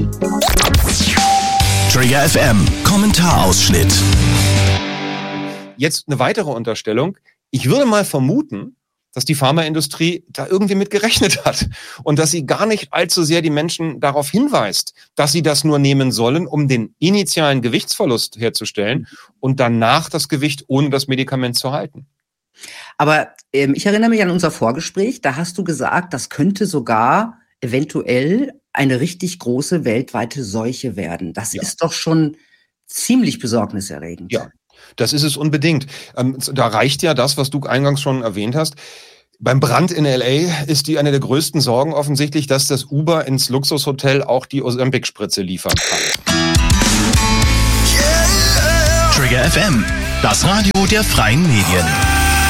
Trigger FM, Kommentarausschnitt. Jetzt eine weitere Unterstellung. Ich würde mal vermuten, dass die Pharmaindustrie da irgendwie mit gerechnet hat und dass sie gar nicht allzu sehr die Menschen darauf hinweist, dass sie das nur nehmen sollen, um den initialen Gewichtsverlust herzustellen und danach das Gewicht ohne das Medikament zu halten. Aber ich erinnere mich an unser Vorgespräch, da hast du gesagt, das könnte sogar eventuell eine richtig große weltweite Seuche werden. Das ist doch schon ziemlich besorgniserregend. Ja, das ist es unbedingt. Da reicht ja das, was du eingangs schon erwähnt hast. Beim Brand in L.A. ist eine der größten Sorgen offensichtlich, dass das Uber ins Luxushotel auch die Ozempic-Spritze liefern kann. Trigger FM, das Radio der freien Medien.